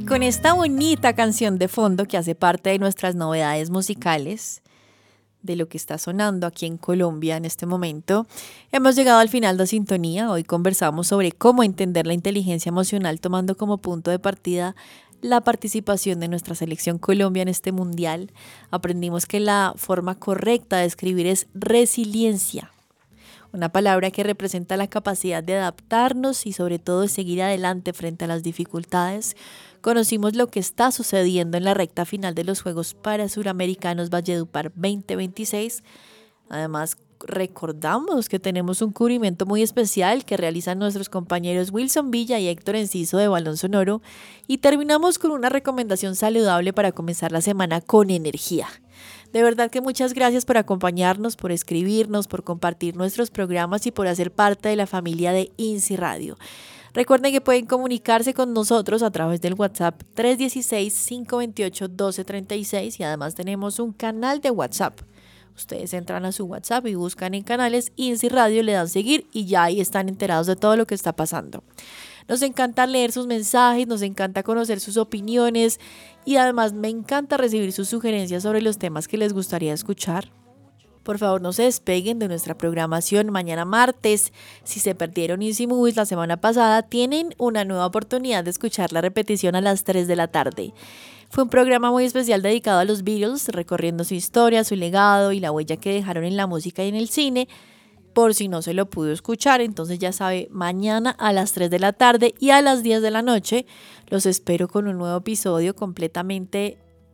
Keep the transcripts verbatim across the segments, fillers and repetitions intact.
con esta bonita canción de fondo que hace parte de nuestras novedades musicales, de lo que está sonando aquí en Colombia en este momento, hemos llegado al final de Sintonía. Hoy conversamos sobre cómo entender la inteligencia emocional tomando como punto de partida la participación de nuestra selección Colombia en este mundial. Aprendimos que la forma correcta de escribir es resiliencia, una palabra que representa la capacidad de adaptarnos y sobre todo de seguir adelante frente a las dificultades. Conocimos lo que está sucediendo en la recta final de los Juegos Parasuramericanos Valledupar veinte veintiséis. Además, recordamos que tenemos un cubrimiento muy especial que realizan nuestros compañeros Wilson Villa y Héctor Enciso de Balón Sonoro. Y terminamos con una recomendación saludable para comenzar la semana con energía. De verdad que muchas gracias por acompañarnos, por escribirnos, por compartir nuestros programas y por hacer parte de la familia de INSI Radio. Recuerden que pueden comunicarse con nosotros a través del WhatsApp tres uno seis, cinco dos ocho, uno dos tres seis y además tenemos un canal de WhatsApp. Ustedes entran a su WhatsApp y buscan en canales INSI Radio, le dan seguir y ya ahí están enterados de todo lo que está pasando. Nos encanta leer sus mensajes, nos encanta conocer sus opiniones y además me encanta recibir sus sugerencias sobre los temas que les gustaría escuchar. Por favor, no se despeguen de nuestra programación. Mañana martes, si se perdieron INSI Movies la semana pasada, tienen una nueva oportunidad de escuchar la repetición a las tres de la tarde. Fue un programa muy especial dedicado a los Beatles, recorriendo su historia, su legado y la huella que dejaron en la música y en el cine. Por si no se lo pudo escuchar, entonces ya sabe, mañana a las tres de la tarde y a las diez de la noche los espero con un nuevo episodio completamente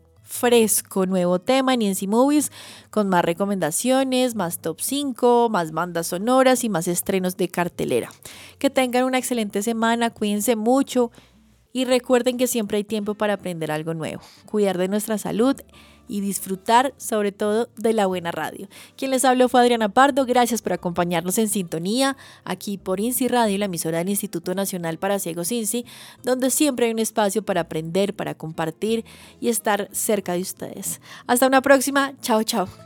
fresco, nuevo tema en INSI Movies, con más recomendaciones, más top cinco, más bandas sonoras y más estrenos de cartelera. Que tengan una excelente semana, cuídense mucho y recuerden que siempre hay tiempo para aprender algo nuevo, cuidar de nuestra salud y disfrutar sobre todo de la buena radio. Quien les habló fue Adriana Pardo. Gracias por acompañarnos en Sintonía aquí por INSI Radio, la emisora del Instituto Nacional para Ciegos INSI, donde siempre hay un espacio para aprender, para compartir y estar cerca de ustedes. Hasta una próxima. Chao, chao.